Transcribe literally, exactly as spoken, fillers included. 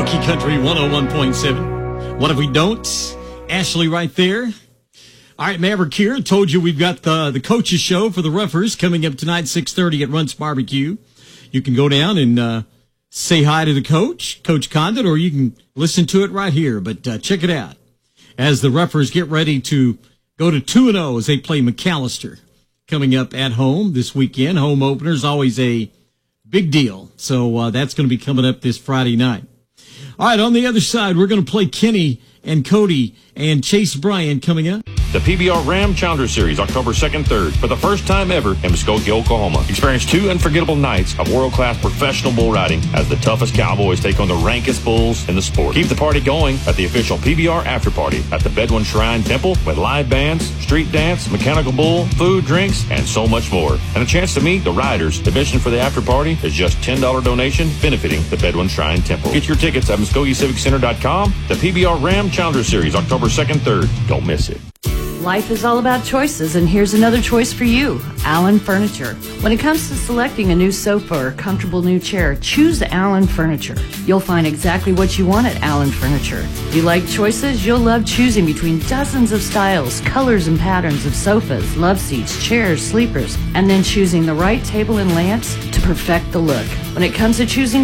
Kentucky Country one oh one point seven. What if we don't? Ashley right there. All right, Maverick here. Told you we've got the, the coaches show for the Roughers coming up tonight, six thirty at Runt's Barbecue. You can go down and uh, say hi to the coach, Coach Condit, or you can listen to it right here. But uh, check it out as the Roughers get ready to go to two and oh as they play McAllister coming up at home this weekend. Home opener is always a big deal. So uh, that's going to be coming up this Friday night. All right, on the other side, we're going to play Kenny and Cody and Chase Bryan coming up. The P B R Ram Challenger Series, October second, third, for the first time ever in Muskogee, Oklahoma. Experience two unforgettable nights of world-class professional bull riding as the toughest cowboys take on the rankest bulls in the sport. Keep the party going at the official P B R After Party at the Bedouin Shrine Temple with live bands, street dance, mechanical bull, food, drinks, and so much more. And a chance to meet the riders. Admission for the after party is just ten dollars donation benefiting the Bedouin Shrine Temple. Get your tickets at Muskogee Civic Center dot com. The P B R Ram Challenger Series, October second, third. Don't miss it. Life is all about choices, and here's another choice for you, Allen Furniture. When it comes to selecting a new sofa or comfortable new chair, choose Allen Furniture. You'll find exactly what you want at Allen Furniture. If you like choices, you'll love choosing between dozens of styles, colors, and patterns of sofas, love seats, chairs, sleepers, and then choosing the right table and lamps to perfect the look. When it comes to choosing